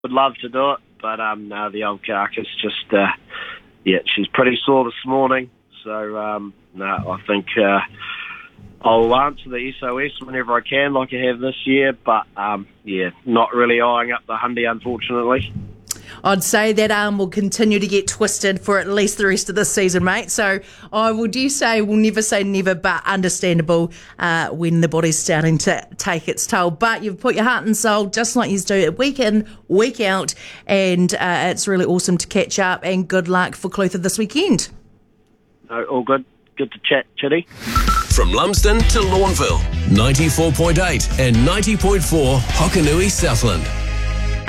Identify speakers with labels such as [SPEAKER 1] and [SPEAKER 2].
[SPEAKER 1] would love to do it, but no, the old carcass just, she's pretty sore this morning. So, no, I think I'll answer the SOS whenever I can, like I have this year. But, not really eyeing up the Hundy, unfortunately.
[SPEAKER 2] I'd say that arm will continue to get twisted for at least the rest of this season, mate. So I will we'll never say never, but understandable when the body's starting to take its toll. But you've put your heart and soul, just like you do, week in, week out, and it's really awesome to catch up, and good luck for Clutha this weekend.
[SPEAKER 1] No, all good. Good to chat, Chitty.
[SPEAKER 3] From Lumsden to Lawnville, 94.8 and 90.4 Hokanui Southland.